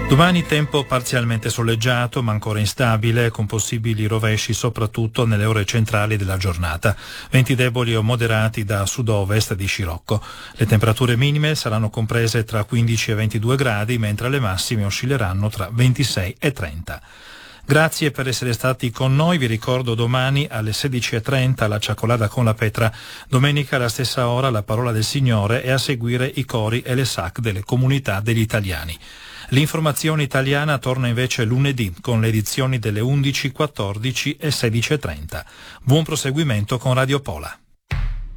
Domani tempo parzialmente soleggiato ma ancora instabile, con possibili rovesci soprattutto nelle ore centrali della giornata. Venti deboli o moderati da sud-ovest di scirocco. Le temperature minime saranno comprese tra 15 e 22 gradi, mentre le massime oscilleranno tra 26 e 30. Grazie per essere stati con noi, vi ricordo domani alle 16:30 la Ciacolada con la Petra, domenica alla stessa ora la Parola del Signore e a seguire i cori e le SAC delle comunità degli italiani. L'informazione italiana torna invece lunedì con le edizioni delle 11, 14 e 16:30. Buon proseguimento con Radio Pola.